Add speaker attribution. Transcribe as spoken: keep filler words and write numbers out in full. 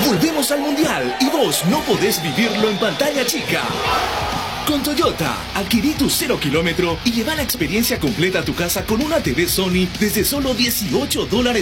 Speaker 1: Volvemos al Mundial y vos no podés vivirlo en pantalla chica. Con Toyota, adquirí tu cero kilómetro y lleva la experiencia completa a tu casa con una T V Sony desde solo dieciocho dólares